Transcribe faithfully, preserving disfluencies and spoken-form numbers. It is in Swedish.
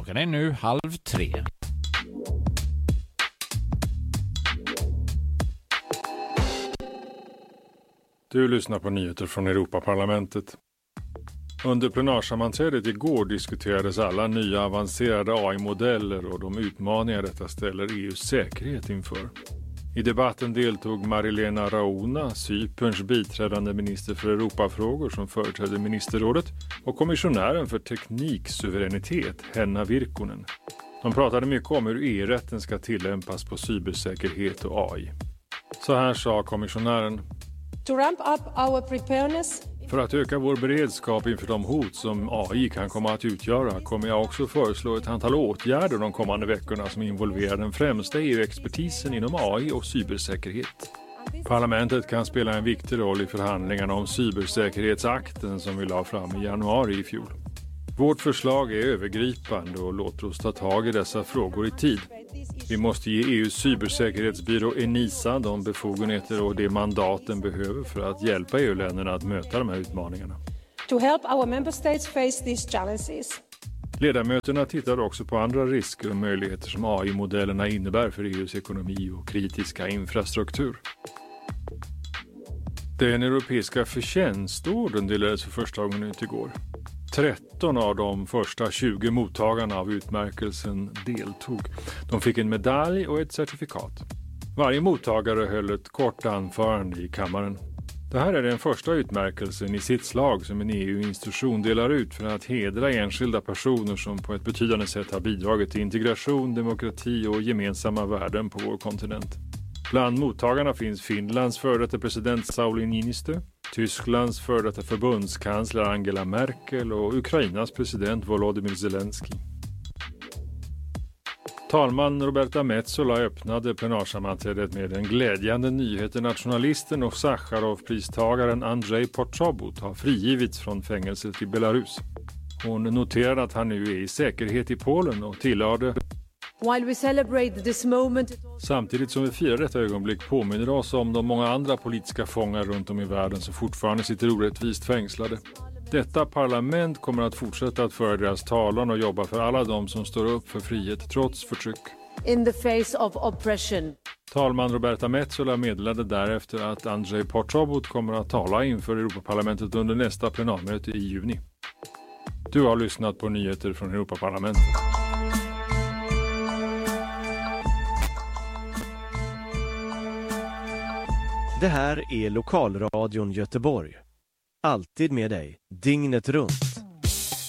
Klockan är nu halv tre. Du lyssnar på nyheter från Europaparlamentet. Under plenarsammanträdet igår diskuterades alla nya avancerade A I-modeller och de utmaningar detta ställer E U:s säkerhet inför. I debatten deltog Marilena Rauna, Cyperns biträdande minister för Europafrågor som företrädde ministerrådet, och kommissionären för tekniksuveränitet, Henna Virkkunen. De pratade mycket om hur E-rätten ska tillämpas på cybersäkerhet och A I. Så här sa kommissionären. To ramp up our preparedness. För att öka vår beredskap inför de hot som A I kan komma att utgöra kommer jag också föreslå ett antal åtgärder de kommande veckorna som involverar den främsta E U-expertisen inom A I och cybersäkerhet. Parlamentet kan spela en viktig roll i förhandlingarna om cybersäkerhetsakten som vi la fram i januari i fjol. Vårt förslag är övergripande och låter oss ta tag i dessa frågor i tid. Vi måste ge E U:s cybersäkerhetsbyrå ENISA de befogenheter och det mandat den behöver för att hjälpa E U-länderna att möta de här utmaningarna. To help our member states face these challenges. Ledamöterna tittar också på andra risker och möjligheter som A I-modellerna innebär för E U:s ekonomi och kritiska infrastruktur. Den europeiska förtjänstorden delades för första gången ut igår. tretton av de första tjugo mottagarna av utmärkelsen deltog. De fick en medalj och ett certifikat. Varje mottagare höll ett kort anförande i kammaren. Det här är den första utmärkelsen i sitt slag som en E U-institution delar ut för att hedra enskilda personer som på ett betydande sätt har bidragit till integration, demokrati och gemensamma värden på vår kontinent. Bland mottagarna finns Finlands före detta president Sauli Niinistö, Tysklands före detta förbundskansler Angela Merkel och Ukrainas president Volodymyr Zelensky. Talman Roberta Metsola öppnade plenarsammanträdet med den glädjande nyheten att journalisten och Sacharov-pristagaren Andrei Pochobut har frigivits från fängelset i Belarus. Hon noterade att han nu är i säkerhet i Polen och tillade: While we celebrate this moment... Samtidigt som vi firar detta ögonblick påminner oss om de många andra politiska fångar runt om i världen som fortfarande sitter orättvist fängslade. Detta parlament kommer att fortsätta att föra deras talan och jobba för alla de som står upp för frihet trots förtryck. In the face of oppression. Talman Roberta Metsola meddelade därefter att Andrei Pochobut kommer att tala inför Europaparlamentet under nästa plenarmöte i juni. Du har lyssnat på nyheter från Europaparlamentet. Det här är Lokalradion Göteborg. Alltid med dig, dygnet runt.